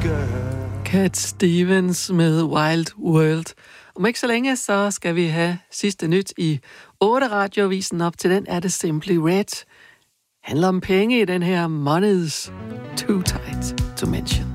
Cat Stevens med Wild World. Om ikke så længe, så skal vi have sidste nyt i 8 radioavisen. Op til den er det Simply Red. Handler om penge i den her Money's Too Tight to Mention.